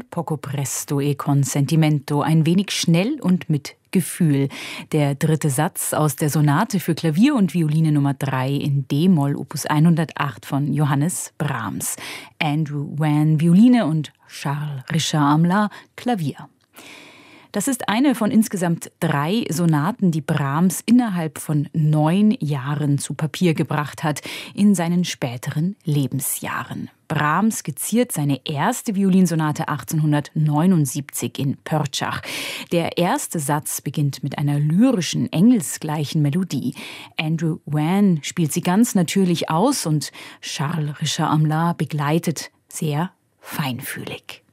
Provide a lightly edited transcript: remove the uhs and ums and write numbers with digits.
Poco presto e con sentimento, ein wenig schnell und mit Gefühl. Der dritte Satz aus der Sonate für Klavier und Violine Nummer 3 in D-Moll, Opus 108 von Johannes Brahms. Andrew Wann, Violine und Charles Richard Hamelin, Klavier. Das ist eine von insgesamt 3 Sonaten, die Brahms innerhalb von 9 Jahren zu Papier gebracht hat, in seinen späteren Lebensjahren. Brahms skizziert seine erste Violinsonate 1879 in Pörtschach. Der erste Satz beginnt mit einer lyrischen, engelsgleichen Melodie. Andrew Wann spielt sie ganz natürlich aus und Charles Richard Hamelin begleitet sehr feinfühlig.